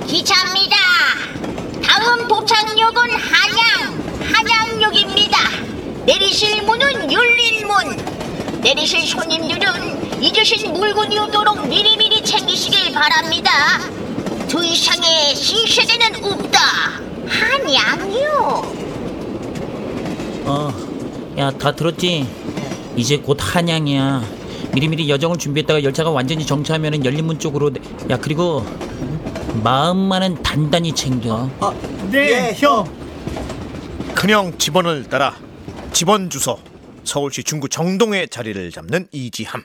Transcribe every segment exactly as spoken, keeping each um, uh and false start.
기차입니다. 다음 도착역은 한양, 한양역입니다. 내리실 문은 열린 문. 내리실 손님들은 잊으신 물건이 오도록 미리미리 챙기시길 바랍니다. 더 이상의 신세대는 없다. 한양이요. 어, 야, 다 들었지? 이제 곧 한양이야. 미리미리 여정을 준비했다가 열차가 완전히 정차하면 열린 문 쪽으로. 야, 그리고 마음만은 단단히 챙겨. 아, 네, 형. 큰형 집원을 따라 집원 주소 서울시 중구 정동에 자리를 잡는 이지함.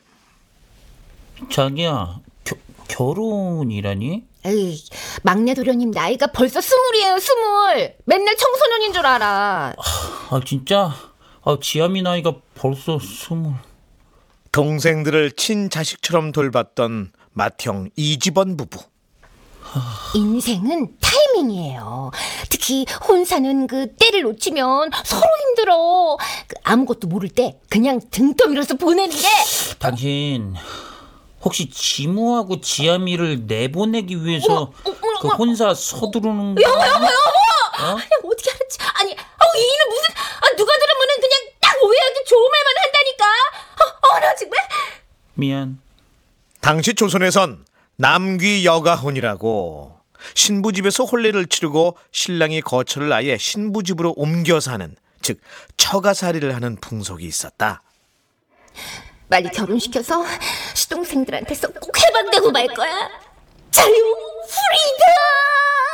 자기야, 겨, 결혼이라니? 에이, 막내 도련님 나이가 벌써 스물이에요, 스물. 맨날 청소년인 줄 알아. 아, 진짜? 아, 지아미 나이가 벌써 스물. 동생들을 친자식처럼 돌봤던 맏형 이지번 부부. 인생은 타이밍이에요. 특히 혼사는 그 때를 놓치면 서로 힘들어. 그 아무것도 모를 때 그냥 등 떠밀어서 보내는 게. 당신 혹시 지무하고 지아미를 내보내기 위해서 어머, 어머, 그 어머. 혼사 서두르는 거? 여보, 여보, 여보! 어? 아니, 어떻게 알았지? 아니, 어, 이 일은 무슨, 아, 누가 들으면은 그냥 딱 오해하기 좋은 말만 한다니까. 어, 어, 나 정말. 미안. 당시 조선에선 남귀 여가혼이라고 신부집에서 혼례를 치르고 신랑이 거처를 아예 신부집으로 옮겨 사는, 즉 처가살이를 하는 풍속이 있었다. 빨리 결혼시켜서 시동생들한테서 꼭 해방되고 말 거야. 자유.